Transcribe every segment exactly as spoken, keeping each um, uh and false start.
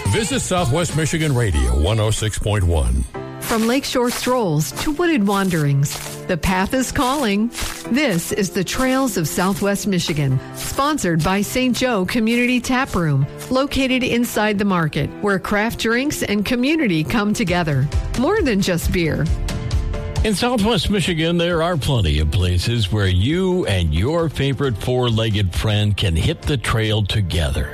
Visit Southwest Michigan Radio one oh six point one. From lakeshore strolls to wooded wanderings, the path is calling. This is the Trails of Southwest Michigan, sponsored by Saint Joe Community Tap Room, located inside the market, where craft drinks and community come together. More than just beer. In Southwest Michigan, there are plenty of places where you and your favorite four-legged friend can hit the trail together.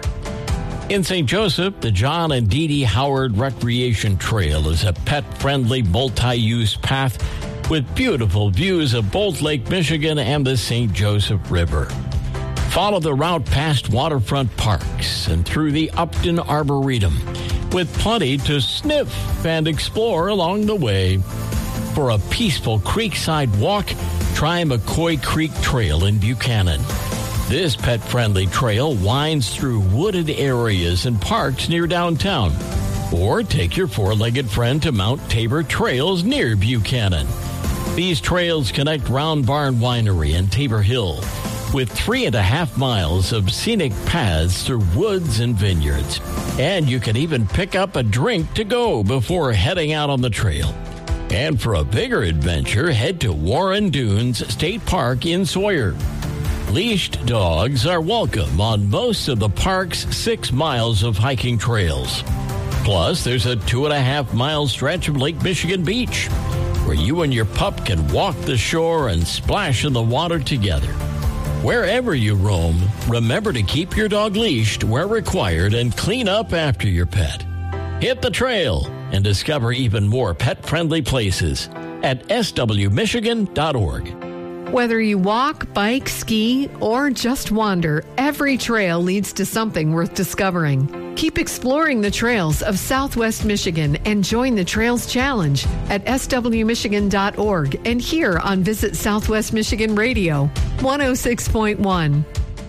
In Saint Joseph, the John and Dee Dee Howard Recreation Trail is a pet-friendly, multi-use path with beautiful views of both Lake Michigan and the Saint Joseph River. Follow the route past waterfront parks and through the Upton Arboretum, with plenty to sniff and explore along the way. For a peaceful creekside walk, try McCoy Creek Trail in Buchanan. This pet-friendly trail winds through wooded areas and parks near downtown. Or take your four-legged friend to Mount Tabor Trails near Buchanan. These trails connect Round Barn Winery and Tabor Hill with three and a half miles of scenic paths through woods and vineyards. And you can even pick up a drink to go before heading out on the trail. And for a bigger adventure, head to Warren Dunes State Park in Sawyer. Leashed dogs are welcome on most of the park's six miles of hiking trails. Plus, there's a two and a half mile stretch of Lake Michigan Beach, where you and your pup can walk the shore and splash in the water together. Wherever you roam, remember to keep your dog leashed where required and clean up after your pet. Hit the trail and discover even more pet-friendly places at s w michigan dot org. Whether you walk, bike, ski, or just wander, every trail leads to something worth discovering. Keep exploring the trails of Southwest Michigan and join the Trails Challenge at s w michigan dot org and here on Visit Southwest Michigan Radio one oh six point one.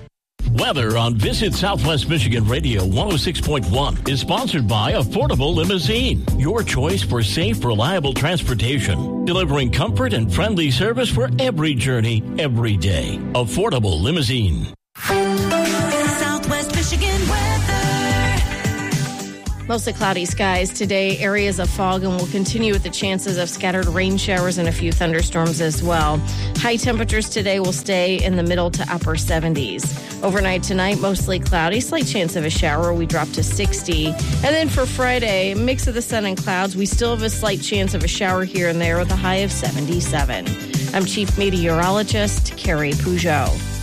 Weather on Visit Southwest Michigan Radio one oh six point one is sponsored by Affordable Limousine, your choice for safe, reliable transportation, delivering comfort and friendly service for every journey, every day. Affordable Limousine. Southwest Michigan weather. Mostly cloudy skies today, areas of fog, and will continue with the chances of scattered rain showers and a few thunderstorms as well. High temperatures today will stay in the middle to upper seventies. Overnight tonight, mostly cloudy, slight chance of a shower. We drop to sixty. And then for Friday, mix of the sun and clouds. We still have a slight chance of a shower here and there with a high of seventy-seven. I'm Chief Meteorologist Carrie Peugeot.